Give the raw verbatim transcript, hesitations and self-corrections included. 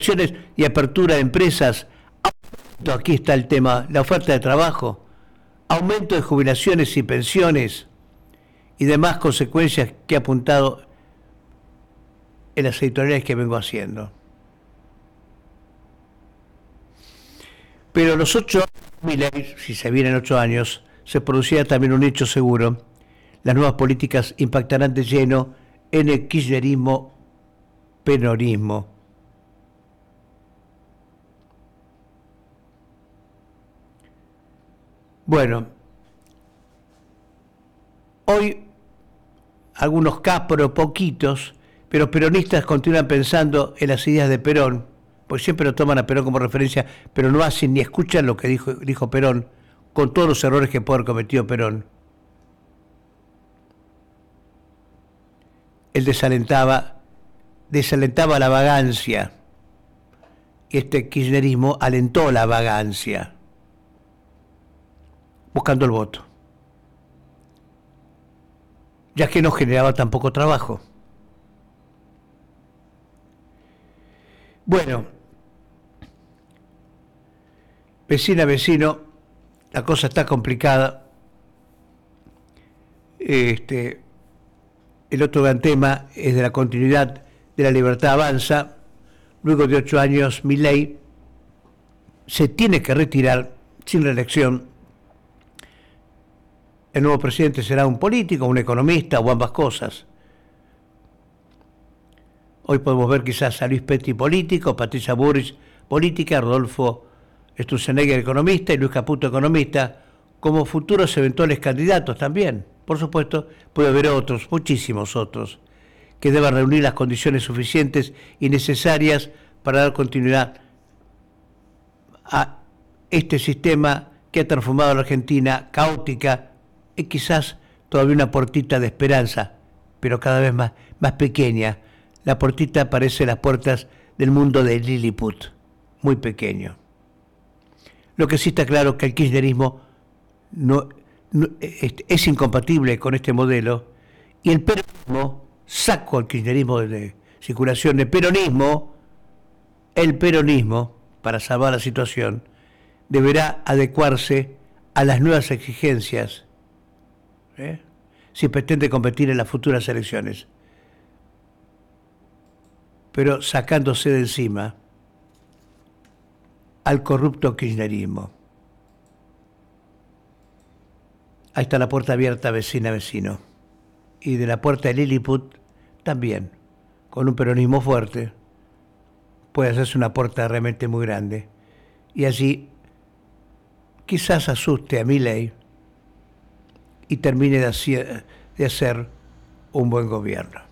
y apertura de empresas. Aquí está el tema, la oferta de trabajo, aumento de jubilaciones y pensiones y demás consecuencias que he apuntado en las editoriales que vengo haciendo. Pero los ocho años de Milei, si se vienen ocho años, se producirá también un hecho seguro. Las nuevas políticas impactarán de lleno en el kirchnerismo, peronismo. Bueno, hoy algunos capros, poquitos, pero peronistas continúan pensando en las ideas de Perón, pues siempre lo toman a Perón como referencia, pero no hacen ni escuchan lo que dijo, dijo Perón, con todos los errores que puede haber cometido Perón. Él desalentaba, desalentaba la vagancia, y este kirchnerismo alentó la vagancia, buscando el voto, ya que no generaba tampoco trabajo. Bueno, vecina, vecino, la cosa está complicada. Este, el otro gran tema es de la continuidad de la Libertad Avanza. Luego de ocho años, Milei se tiene que retirar sin reelección. El nuevo presidente será un político, un economista o ambas cosas. Hoy podemos ver quizás a Luis Petri político, Patricia Bullrich política, Rodolfo Sturzenegger economista y Luis Caputo economista como futuros eventuales candidatos también. Por supuesto, puede haber otros, muchísimos otros, que deban reunir las condiciones suficientes y necesarias para dar continuidad a este sistema que ha transformado a la Argentina caótica y quizás todavía una puertita de esperanza, pero cada vez más, más pequeña. La puertita parece las puertas del mundo de Lilliput, muy pequeño. Lo que sí está claro es que el kirchnerismo no, no, es, es incompatible con este modelo, y el peronismo, saco el kirchnerismo de circulación, el peronismo, el peronismo, para salvar la situación, deberá adecuarse a las nuevas exigencias, ¿eh? si pretende competir en las futuras elecciones, pero sacándose de encima al corrupto kirchnerismo. Ahí está la puerta abierta, vecina, vecino. Y de la puerta de Lilliput también, con un peronismo fuerte, puede hacerse una puerta realmente muy grande. Y allí quizás asuste a Milei y termine de hacer, de hacer un buen gobierno.